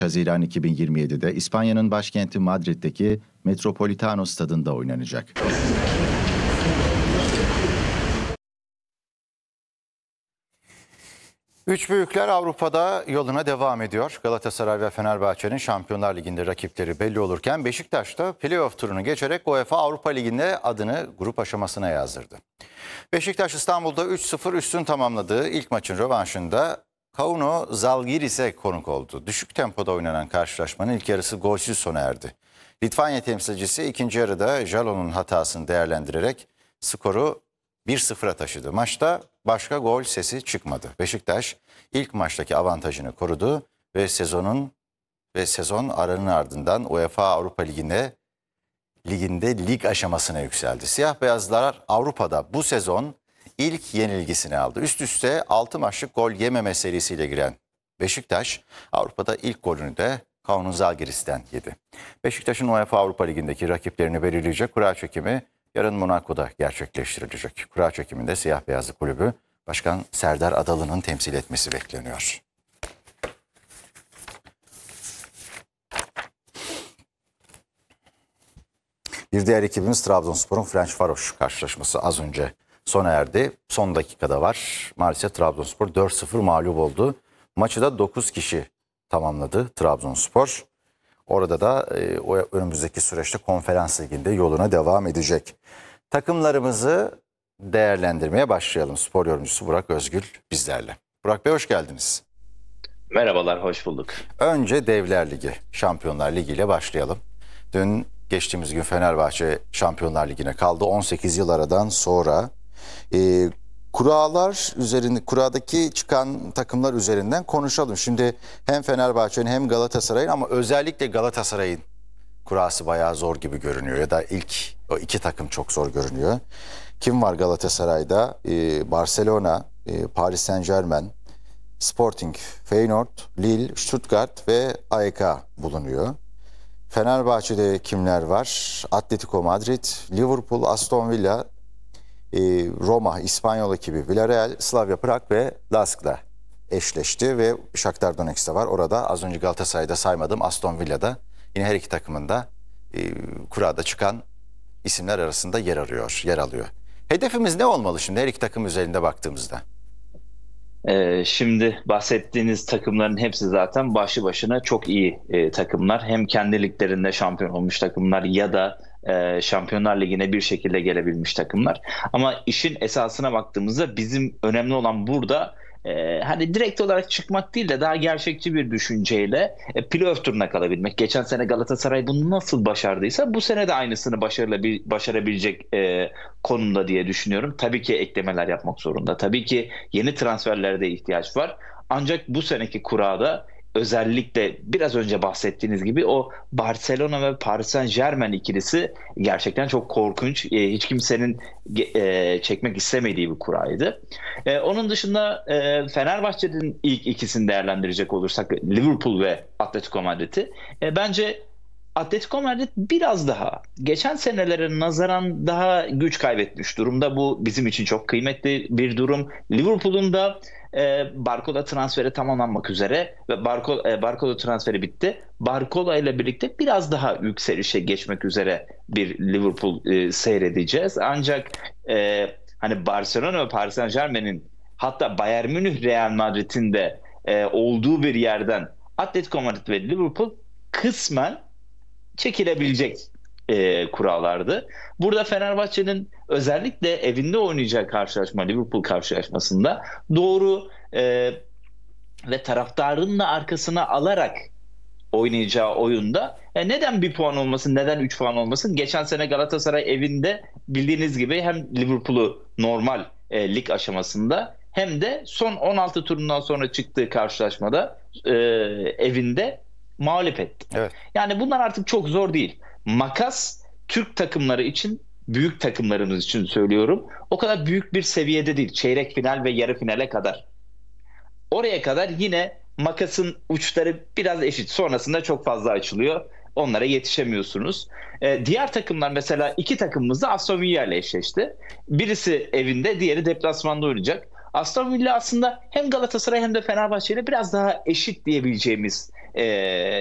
Haziran 2027'de İspanya'nın başkenti Madrid'deki Metropolitano stadında oynanacak. Üç büyükler Avrupa'da yoluna devam ediyor. Galatasaray ve Fenerbahçe'nin Şampiyonlar Ligi'nde rakipleri belli olurken Beşiktaş da playoff turunu geçerek UEFA Avrupa Ligi'nde adını grup aşamasına yazdırdı. Beşiktaş İstanbul'da 3-0 üstün tamamladığı ilk maçın rövanşında Kauno Žalgiris'e konuk oldu. Düşük tempoda oynanan karşılaşmanın ilk yarısı golsüz sona erdi. Litvanya temsilcisi ikinci yarıda Jalon'un hatasını değerlendirerek skoru 1-0'a taşıdı. Maçta başka gol sesi çıkmadı. Beşiktaş ilk maçtaki avantajını korudu ve sezon aranın ardından UEFA Avrupa Ligi'nde lig aşamasına yükseldi. Siyah beyazlar Avrupa'da bu sezon ilk yenilgisini aldı. Üst üste 6 maçlık gol yememe serisiyle giren Beşiktaş Avrupa'da ilk golünü de Kauno Žalgiris'ten yedi. Beşiktaş'ın UEFA Avrupa Ligi'ndeki rakiplerini belirleyecek kura çekimi yarın Monaco'da gerçekleştirilecek. Kura çekiminde Siyah Beyazlı Kulübü Başkan Serdar Adalı'nın temsil etmesi bekleniyor. Bir diğer ekibimiz Trabzonspor'un Ferencvaros karşılaşması az önce sona erdi. Son dakikada var. Maalesef Trabzonspor 4-0 mağlup oldu. Maçı da 9 kişi tamamladı Trabzonspor. Orada da önümüzdeki süreçte Konferans Ligi'nde yoluna devam edecek. Takımlarımızı değerlendirmeye başlayalım. Spor yorumcusu Burak Özgül bizlerle. Burak Bey hoş geldiniz. Merhabalar, hoş bulduk. Önce Devler Ligi, Şampiyonlar Ligi ile başlayalım. Dün geçtiğimiz gün Fenerbahçe Şampiyonlar Ligi'ne kaldı. 18 yıl aradan sonra kuradaki çıkan takımlar üzerinden konuşalım. Şimdi hem Fenerbahçe'nin hem Galatasaray'ın ama özellikle Galatasaray'ın kurası bayağı zor gibi görünüyor. Ya da o iki takım çok zor görünüyor. Kim var Galatasaray'da? Barcelona, Paris Saint-Germain, Sporting, Feyenoord, Lille, Stuttgart ve AEK bulunuyor. Fenerbahçe'de kimler var? Atletico Madrid, Liverpool, Aston Villa, Roma, İspanyol ekibi Villarreal, Slavia Prag ve Lask'la eşleşti ve Shakhtar Donetsk'te var. Orada az önce Galatasaray'da saymadım, Aston Villa'da yine her iki takımın da kurada çıkan isimler arasında yer alıyor. Hedefimiz ne olmalı şimdi her iki takım üzerinde baktığımızda? Şimdi bahsettiğiniz takımların hepsi zaten başlı başına çok iyi takımlar. Hem kendi liglerinde şampiyon olmuş takımlar ya da Şampiyonlar Ligi'ne bir şekilde gelebilmiş takımlar. Ama işin esasına baktığımızda bizim önemli olan burada hani direkt olarak çıkmak değil de daha gerçekçi bir düşünceyle playoff turuna kalabilmek. Geçen sene Galatasaray bunu nasıl başardıysa bu sene de aynısını başarabilecek konumda diye düşünüyorum. Tabii ki eklemeler yapmak zorunda. Tabii ki yeni transferlere de ihtiyaç var. Ancak bu seneki kurada özellikle biraz önce bahsettiğiniz gibi o Barcelona ve Paris Saint-Germain ikilisi gerçekten çok korkunç. Hiç kimsenin çekmek istemediği bir kuraydı. Onun dışında Fenerbahçe'nin ilk ikisini değerlendirecek olursak Liverpool ve Atletico Madrid'i. Bence Atletico Madrid biraz daha geçen senelere nazaran daha güç kaybetmiş durumda. Bu bizim için çok kıymetli bir durum. Liverpool'un da Barcola transferi tamamlanmak üzere ve Barcola transferi bitti. Barcola ile birlikte biraz daha yükselişe geçmek üzere bir Liverpool seyredeceğiz. Ancak hani Barcelona ve Paris Saint-Germain'in hatta Bayern Münih, Real Madrid'in de olduğu bir yerden Atletico Madrid ve Liverpool kısmen çekilebilecek kurallardı. Burada Fenerbahçe'nin özellikle evinde oynayacağı karşılaşma Liverpool karşılaşmasında doğru ve taraftarın da arkasına alarak oynayacağı oyunda neden bir puan olmasın, neden 3 puan olmasın? Geçen sene Galatasaray evinde bildiğiniz gibi hem Liverpool'u normal lig aşamasında hem de son 16 turundan sonra çıktığı karşılaşmada evinde mağlup etti. Evet. Yani bunlar artık çok zor değil. Makas Türk takımları için, büyük takımlarımız için söylüyorum, o kadar büyük bir seviyede değil. Çeyrek final ve yarı finale kadar. Oraya kadar yine makasın uçları biraz eşit. Sonrasında çok fazla açılıyor. Onlara yetişemiyorsunuz. Diğer takımlar mesela iki takımımız da Aston Villa ile eşleşti. Birisi evinde, diğeri deplasmanda oynayacak. Aston Villa aslında hem Galatasaray hem de Fenerbahçe ile biraz daha eşit diyebileceğimiz e,